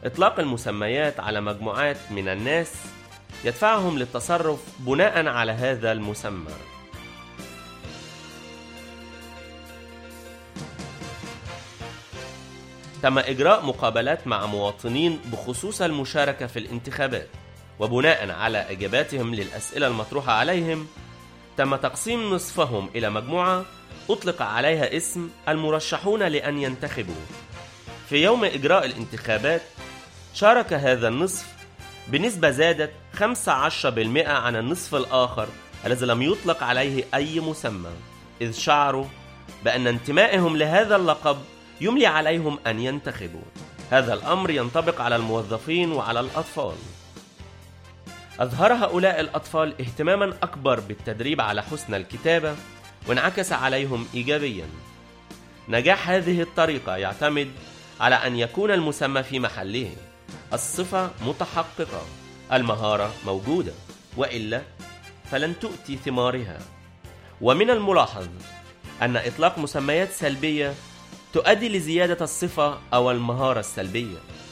إطلاق المسميات على مجموعات من الناس يدفعهم للتصرف بناء على هذا المسمى. تم إجراء مقابلات مع مواطنين بخصوص المشاركة في الانتخابات، وبناء على إجاباتهم للأسئلة المطروحة عليهم تم تقسيم نصفهم إلى مجموعة أطلق عليها اسم المرشحون لأن ينتخبوا. في يوم إجراء الانتخابات شارك هذا النصف بنسبة زادت 15% عن النصف الآخر الذي لم يطلق عليه أي مسمى، إذ شعروا بأن انتمائهم لهذا اللقب يملي عليهم أن ينتخبوا. هذا الأمر ينطبق على الموظفين وعلى الأطفال. أظهر هؤلاء الأطفال اهتماما أكبر بالتدريب على حسن الكتابة وانعكس عليهم إيجابيا. نجاح هذه الطريقة يعتمد على أن يكون المسمى في محله، الصفة متحققة، المهارة موجودة، وإلا فلن تؤتي ثمارها. ومن الملاحظ أن إطلاق مسميات سلبية تؤدي لزيادة الصفة أو المهارة السلبية.